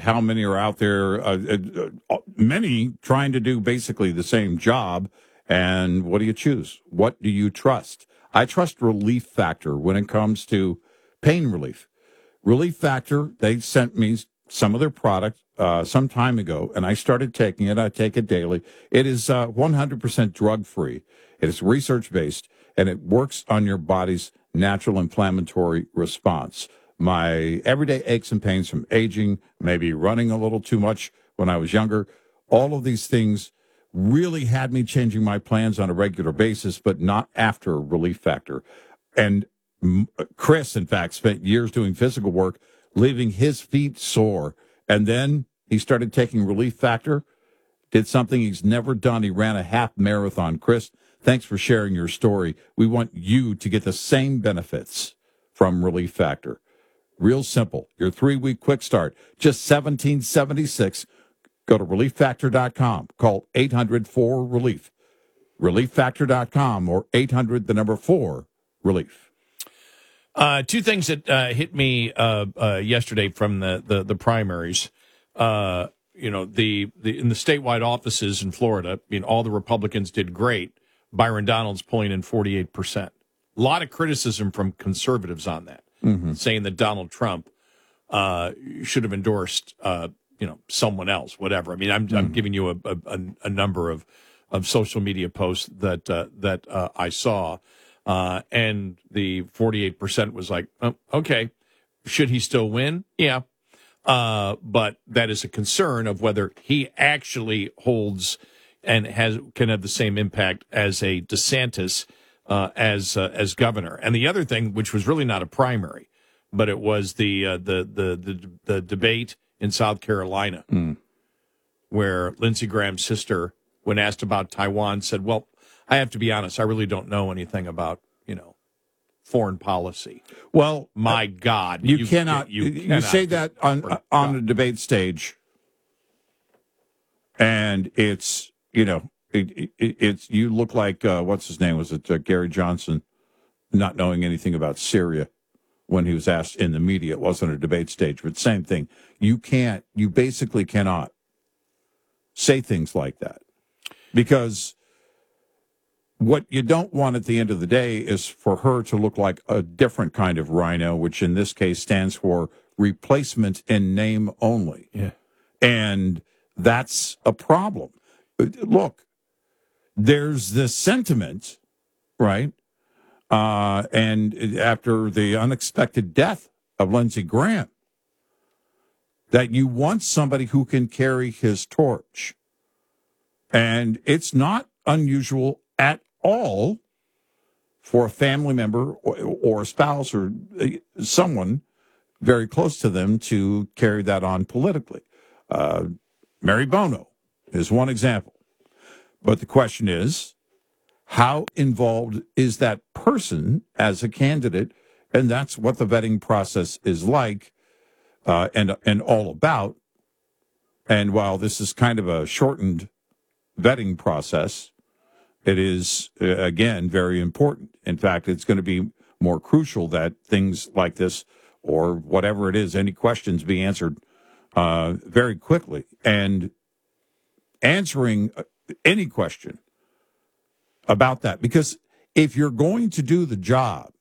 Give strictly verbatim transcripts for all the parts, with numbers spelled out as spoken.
how many are out there, uh, uh, uh, many trying to do basically the same job. And what do you choose? What do you trust? I trust Relief Factor when it comes to pain relief. Relief Factor, they sent me some of their product uh, some time ago, and I started taking it. I take it daily. It is uh, one hundred percent drug-free. It is research-based, and it works on your body's natural inflammatory response. My everyday aches and pains from aging, maybe running a little too much when I was younger, all of these things really had me changing my plans on a regular basis, but not after Relief Factor. And Chris, in fact, spent years doing physical work, leaving his feet sore. And then he started taking Relief Factor, did something he's never done. He ran a half marathon. Chris, thanks for sharing your story. We want you to get the same benefits from Relief Factor. Real simple. Your three-week quick start, just seventeen seventy-six. Go to relief factor dot com. Call eight hundred four relief. relief factor dot com or eight hundred, the number four, relief. Uh, two things that uh, hit me uh, uh, yesterday from the, the, the primaries. Uh, you know, the, the in the statewide offices in Florida, I mean, all the Republicans did great. Byron Donalds pulling in forty-eight percent. A lot of criticism from conservatives on that, mm-hmm. saying that Donald Trump uh, should have endorsed uh you know, someone else, whatever. I mean, I'm, mm. I'm giving you a, a, a number of, of social media posts that uh, that uh, I saw, uh, and the forty-eight percent was like, oh, okay, should he still win? Yeah, uh, but that is a concern of whether he actually holds and has can have the same impact as a DeSantis uh, as uh, as governor. And the other thing, which was really not a primary, but it was the uh, the, the the the debate in South Carolina, mm. where Lindsey Graham's sister, when asked about Taiwan, said, well, I have to be honest, I really don't know anything about, you know, foreign policy. Well, my uh, God. You, you cannot, you, you, cannot you say that on uh, on a debate stage, and it's, you know, it, it, it's, you look like, uh, what's his name? Was it uh, Gary Johnson, not knowing anything about Syria? When he was asked in the media, it wasn't a debate stage, but same thing. You can't, you basically cannot say things like that, because what you don't want at the end of the day is for her to look like a different kind of rhino, which in this case stands for replacement in name only. Yeah. And that's a problem. Look, there's this sentiment, right? Uh, and after the unexpected death of Lindsey Graham, that you want somebody who can carry his torch. And it's not unusual at all for a family member or, or a spouse or someone very close to them to carry that on politically. Uh, Mary Bono is one example. But the question is, how involved is that person as a candidate? And that's what the vetting process is like uh, and and all about. And while this is kind of a shortened vetting process, it is, uh, again, very important. In fact, it's going to be more crucial that things like this or whatever it is, any questions be answered uh, very quickly. And answering any question about that, because if you're going to do the job,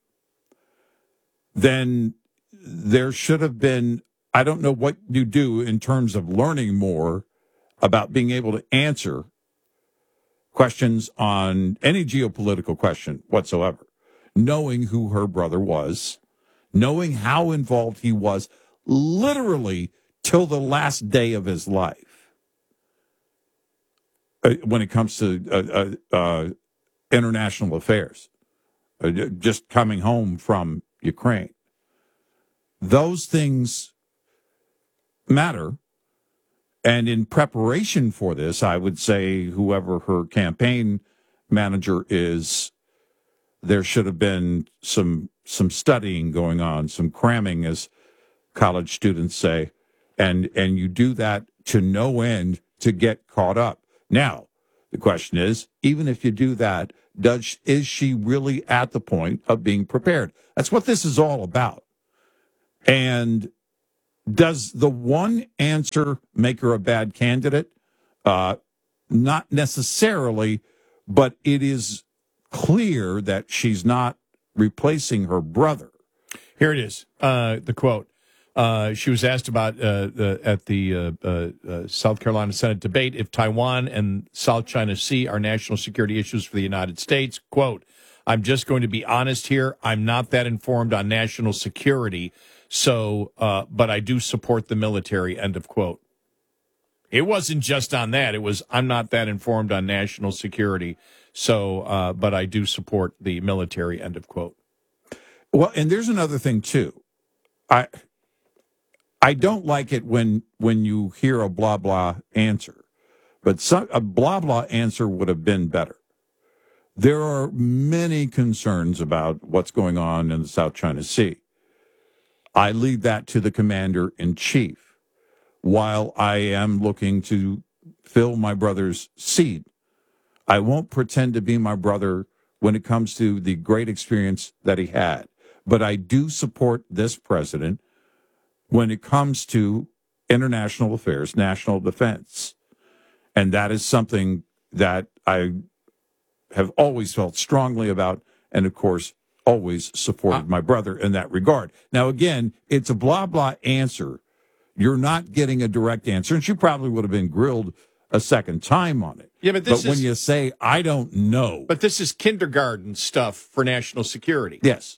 then there should have been, I don't know what you do in terms of learning more about being able to answer questions on any geopolitical question whatsoever, knowing who her brother was, knowing how involved he was literally till the last day of his life uh, when it comes to uh, uh, uh, international affairs, uh, just coming home from Ukraine. Those things matter. And in preparation for this, I would say whoever her campaign manager is, there should have been some some studying going on, some cramming, as college students say, and and you do that to no end to get caught up. Now, the question is, even if you do that, does is she really at the point of being prepared? That's what this is all about. And Does the one answer make her a bad candidate? Uh, not necessarily, but it is clear that she's not replacing her brother. Here it is, uh, the quote. Uh, she was asked about uh, the, at the uh, uh, uh, South Carolina Senate debate if Taiwan and South China Sea are national security issues for the United States. Quote, I'm just going to be honest here. I'm not that informed on national security, so, uh, but I do support the military, end of quote. It wasn't just on that. It was, I'm not that informed on national security, so, uh, but I do support the military, end of quote. Well, and there's another thing, too. I I don't like it when when you hear a blah, blah answer, but some, a blah, blah answer would have been better. There are many concerns about what's going on in the South China Sea. I leave that to the commander in chief while I am looking to fill my brother's seat. I won't pretend to be my brother when it comes to the great experience that he had. But I do support this president when it comes to international affairs, national defense. And that is something that I have always felt strongly about, and of course, always supported my brother in that regard. Now, again, it's a blah, blah answer. You're not getting a direct answer, and she probably would have been grilled a second time on it. Yeah, but this but when is, you say, I don't know. But this is kindergarten stuff for national security. Yes.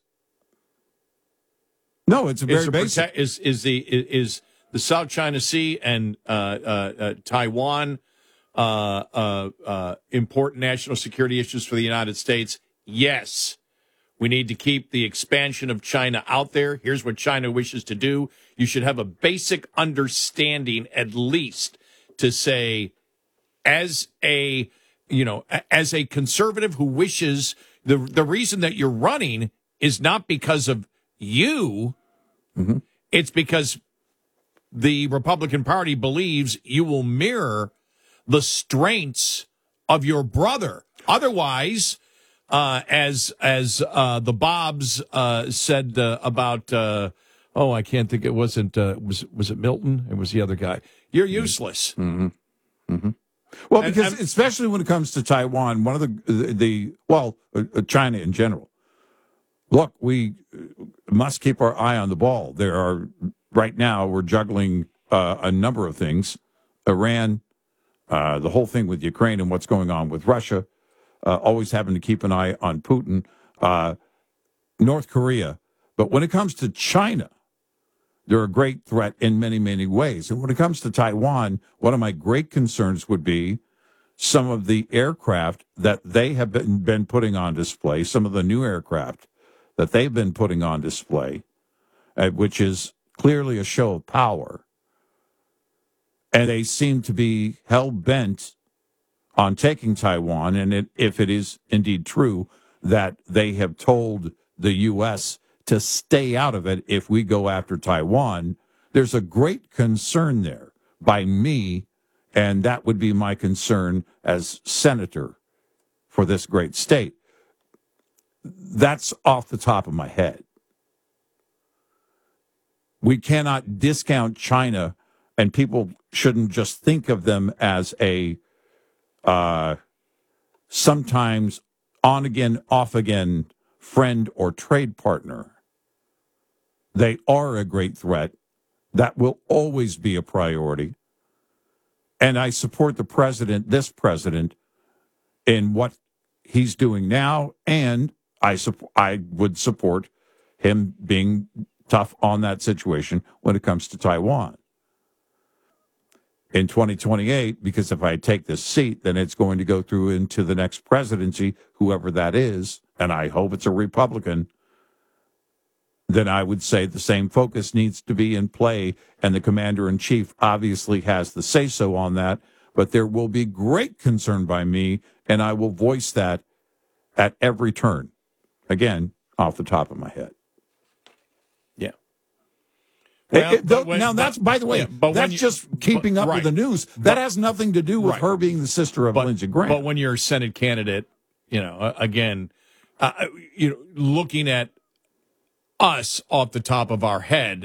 No, it's a very is basic. Prote- is, is, the, is the South China Sea and uh, uh, uh, Taiwan uh, uh, uh, important national security issues for the United States? Yes. We need to keep the expansion of China out there. Here's what China wishes to do. You should have a basic understanding, at least, to say, as a, you know, as a conservative who wishes, the the reason that you're running is not because of you. Mm-hmm. It's because the Republican Party believes you will mirror the strengths of your brother. Otherwise, uh, as as uh, the Bobs uh, said uh, about, uh, oh, I can't think. It wasn't. Uh, was was it Milton? It was the other guy. You're useless. Mm-hmm. Mm-hmm. Well, And- because and- especially when it comes to Taiwan, one of the the, the well, uh, China in general. Look, we must keep our eye on the ball. There are right now we're juggling uh, a number of things: Iran, uh, the whole thing with Ukraine, and what's going on with Russia. Uh, always having to keep an eye on Putin, uh, North Korea. But when it comes to China, they're a great threat in many, many ways. And when it comes to Taiwan, one of my great concerns would be some of the aircraft that they have been, been putting on display, some of the new aircraft that they've been putting on display, uh, which is clearly a show of power. And they seem to be hell-bent on taking Taiwan. And it, if it is indeed true that they have told the U S to stay out of it if we go after Taiwan, there's a great concern there by me, and that would be my concern as senator for this great state. That's off the top of my head. We cannot discount China, and people shouldn't just think of them as a uh, sometimes on-again, off-again friend or trade partner. They are a great threat. That will always be a priority. And I support the president, this president, in what he's doing now, and I supp- I would support him being tough on that situation when it comes to Taiwan. In twenty twenty-eight, because if I take this seat, then it's going to go through into the next presidency, whoever that is, and I hope it's a Republican, then I would say the same focus needs to be in play, and the commander-in-chief obviously has the say-so on that, but there will be great concern by me, and I will voice that at every turn. Again, off the top of my head. Yeah. It- it- but when- now, that's, but- by the way, yeah, but when that's you- just keeping but- up right. with the news. That But- has nothing to do with right. her being the sister of but, Lindsey Graham. But when you're a Senate candidate, you know, uh, again, uh, you know, looking at us off the top of our head,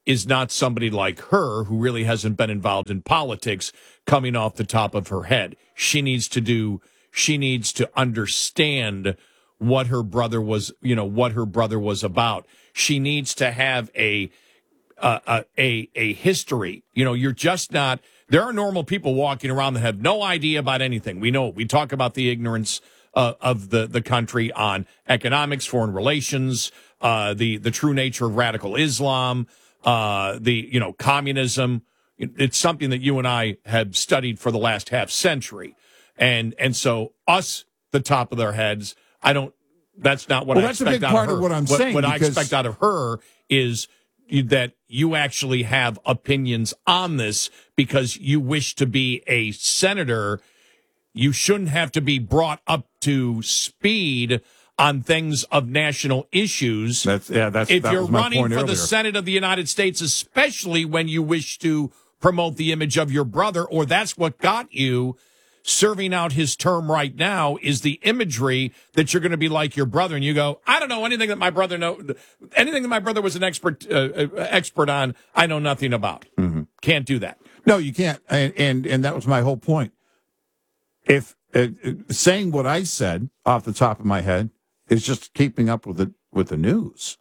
is not somebody like her who really hasn't been involved in politics coming off the top of her head. She needs to do, she needs to understand what her brother was, you know, what her brother was about. She needs to have a, uh, a, a, a history. You know, you're just not, there are normal people walking around that have no idea about anything. We know, we talk about the ignorance uh, of the, the country on economics, foreign relations, uh, the, the true nature of radical Islam, uh, the, you know, communism. It's something that you and I have studied for the last half century. And, and so us, the top of their heads, I don't, that's not what well, I that's a expect big out part of her. of what I'm what, saying. What I because... expect out of her is that you actually have opinions on this because you wish to be a senator. You shouldn't have to be brought up to speed on things of national issues. That's, yeah, that's, if that you're was my running point for earlier. the Senate of the United States, especially when you wish to promote the image of your brother, or that's what got you serving out his term right now, is the imagery that you're going to be like your brother. And you go, I don't know anything that my brother know, anything that my brother was an expert uh, expert on, I know nothing about. Mm-hmm. Can't do that. No, you can't. And, and, and that was my whole point. If uh, saying what I said off the top of my head is just keeping up with the, with the news,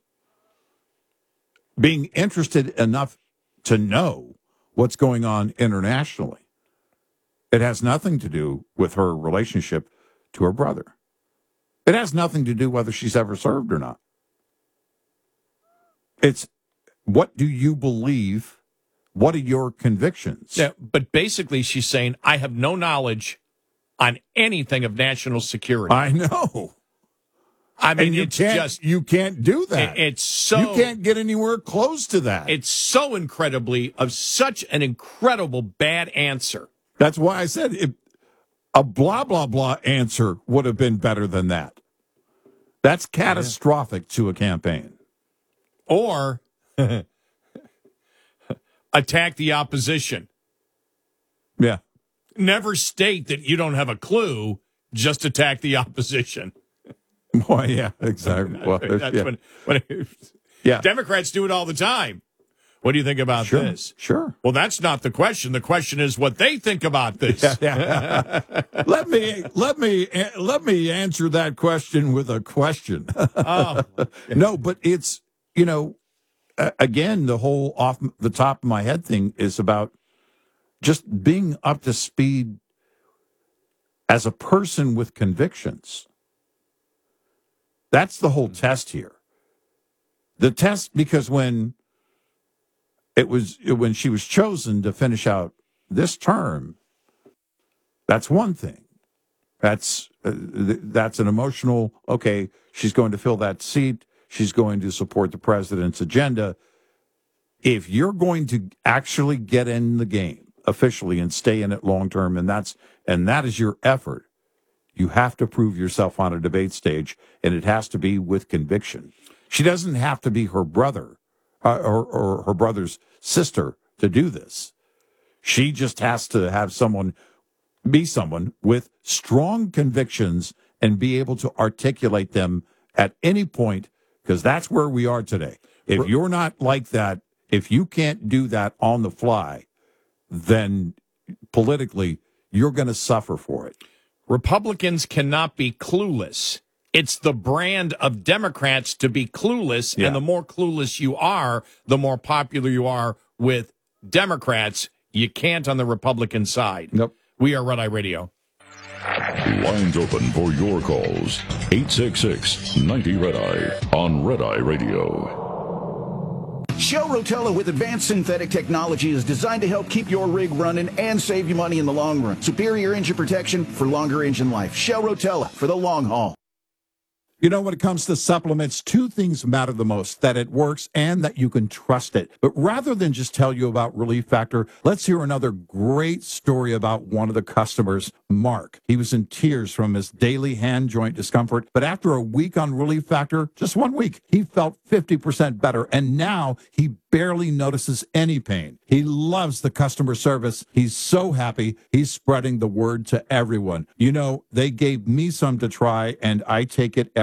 being interested enough to know what's going on internationally. It has nothing to do with her relationship to her brother. It has nothing to do whether she's ever served or not. It's, what do you believe? What are your convictions? Yeah, but basically she's saying, I have no knowledge on anything of national security. I know. I mean, and you it's can't, just, you can't do that. It, it's so, you can't get anywhere close to that. It's so incredibly, of such an incredible bad answer. That's why I said it, a blah, blah, blah answer would have been better than that. That's catastrophic yeah. to a campaign. Or attack the opposition. Yeah. Never state that you don't have a clue, just attack the opposition. Well, yeah, exactly. Well, That's yeah. When, when, yeah. Democrats do it all the time. What do you think about sure, this? Sure. Well, that's not the question. The question is what they think about this. Yeah, yeah. let me let me let me answer that question with a question. Oh. No, but it's, you know, again, the whole off the top of my head thing is about just being up to speed as a person with convictions. That's the whole test here. The test, because when it was when she was chosen to finish out this term, that's one thing. That's uh, th- that's an emotional, okay, she's going to fill that seat. She's going to support the president's agenda. If you're going to actually get in the game officially and stay in it long term, and that's and that is your effort, you have to prove yourself on a debate stage, and it has to be with conviction. She doesn't have to be her brother uh, or, or her brother's sister to do this. She just has to have someone, be someone with strong convictions and be able to articulate them at any point, because that's where we are today. If you're not like that, if you can't do that on the fly, then politically, you're going to suffer for it. Republicans cannot be clueless. It's the brand of Democrats to be clueless, yeah. And the more clueless you are, the more popular you are with Democrats. You can't on the Republican side. Nope. We are Red Eye Radio. Lines open for your calls. eight six six, ninety, Red Eye on Red Eye Radio. Shell Rotella with advanced synthetic technology is designed to help keep your rig running and save you money in the long run. Superior engine protection for longer engine life. Shell Rotella for the long haul. You know, when it comes to supplements, two things matter the most, that it works and that you can trust it. But rather than just tell you about Relief Factor, let's hear another great story about one of the customers, Mark. He was in tears from his daily hand joint discomfort, but after a week on Relief Factor, just one week, he felt fifty percent better, and now he barely notices any pain. He loves the customer service. He's so happy. He's spreading the word to everyone. You know, they gave me some to try, and I take it every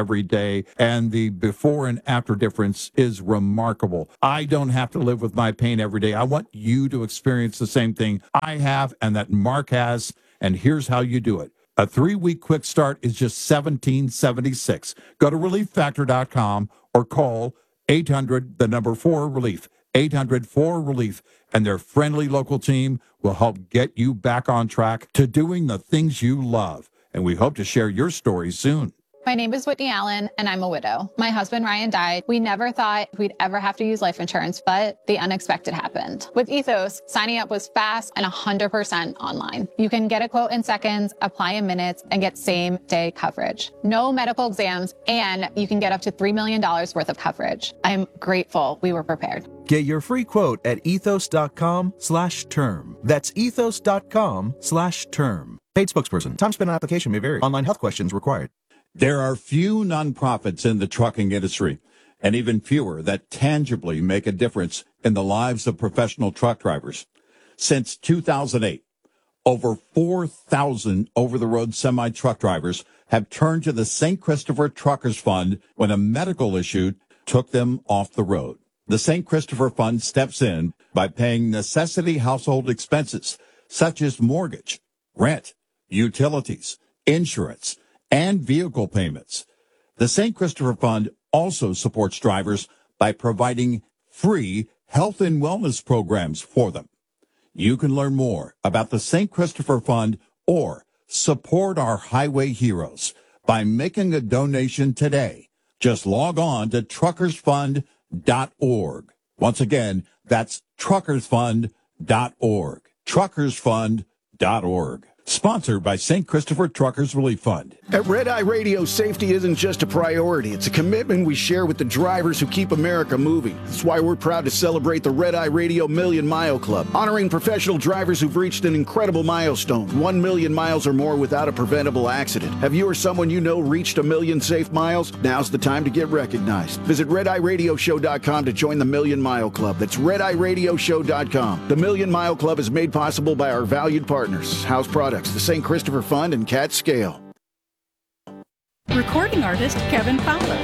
every day, and the before and after difference is remarkable. I don't have to live with my pain every day. I want you to experience the same thing I have and that Mark has, and here's how you do it. A three-week quick start is just seventeen seventy-six. Go to relief factor dot com or call eight hundred, the number four, relief, eight hundred four relief, and their friendly local team will help get you back on track to doing the things you love. And we hope to share your story soon. My name is Whitney Allen, and I'm a widow. My husband, Ryan, died. We never thought we'd ever have to use life insurance, but the unexpected happened. With Ethos, signing up was fast and one hundred percent online. You can get a quote in seconds, apply in minutes, and get same-day coverage. No medical exams, and you can get up to three million dollars worth of coverage. I'm grateful we were prepared. Get your free quote at ethos.com slash term. That's ethos.com slash term. Paid spokesperson. Time spent on application may vary. Online health questions required. There are few nonprofits in the trucking industry, and even fewer that tangibly make a difference in the lives of professional truck drivers. Since two thousand eight, over four thousand over-the-road semi-truck drivers have turned to the Saint Christopher Truckers Fund when a medical issue took them off the road. The Saint Christopher Fund steps in by paying necessity household expenses such as mortgage, rent, utilities, insurance, and vehicle payments. The Saint Christopher Fund also supports drivers by providing free health and wellness programs for them. You can learn more about the Saint Christopher Fund or support our highway heroes by making a donation today. Just log on to truckers fund dot org. Once again, that's truckers fund dot org. truckers fund dot org. Sponsored by Saint Christopher Truckers Relief Fund. At Red Eye Radio, safety isn't just a priority. It's a commitment we share with the drivers who keep America moving. That's why we're proud to celebrate the Red Eye Radio Million Mile Club, honoring professional drivers who've reached an incredible milestone, one million miles or more without a preventable accident. Have you or someone you know reached a million safe miles? Now's the time to get recognized. Visit red eye radio show dot com to join the Million Mile Club. That's red eye radio show dot com. The Million Mile Club is made possible by our valued partners, House Products, the Saint Christopher Fund, and Cat Scale. Recording artist Kevin Fowler.